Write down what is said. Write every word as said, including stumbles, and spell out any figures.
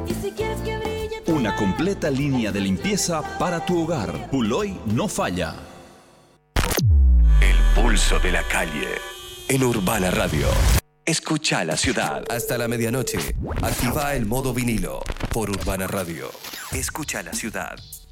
Y si quieres que brille tu Una mano, completa línea de limpieza para tu hogar. Puloy no falla. El pulso de la calle en Urbana Radio. Escucha la ciudad. Hasta la medianoche. Activa el modo vinilo por Urbana Radio. Escucha la ciudad.